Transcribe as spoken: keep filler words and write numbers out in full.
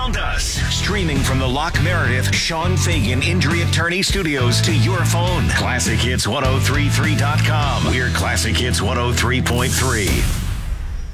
called us. Streaming from the Lock Meredith Sean Fagan Injury Attorney Studios to your phone. Classic Hits ten thirty-three dot com. We're Classic Hits one oh three point three.